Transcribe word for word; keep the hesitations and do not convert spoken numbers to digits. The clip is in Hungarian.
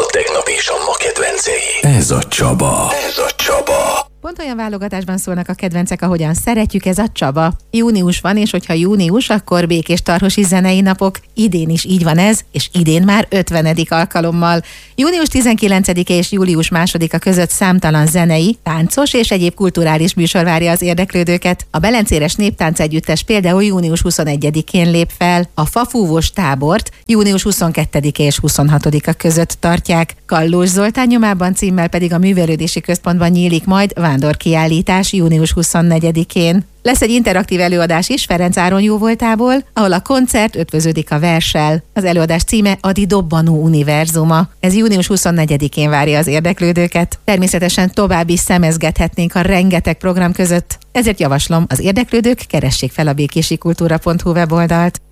A tegnap és a ma kedvencei. Ez a Csaba. Ez a Csaba. Pont olyan válogatásban szólnak a kedvencek, ahogyan szeretjük, ez a Csaba. Június van, és hogyha június, akkor békés tarhosi zenei napok. Idén is így van ez, és idén már ötvenedik alkalommal. június tizenkilencedike és július másodika között számtalan zenei, táncos és egyéb kulturális műsor várja az érdeklődőket. A Belencéres Néptánc Együttes például június huszonegyedikén lép fel. A Fafúvós tábort június huszonkettedike és huszonhatodika között tartják. Kallós Zoltán nyomában címmel pedig a Művelődési Központban nyílik majd vándorkiállítás június huszonnegyedikén. Lesz egy interaktív előadás is Ferenc Áron jóvoltából, ahol a koncert ötvöződik a verssel. Az előadás címe Adi Dobbanó univerzuma. Ez június huszonnegyedikén várja az érdeklődőket. Természetesen tovább is szemezgethetnénk a rengeteg program között. Ezért javaslom, az érdeklődők keressék fel a békésikultúra pont hu weboldalt.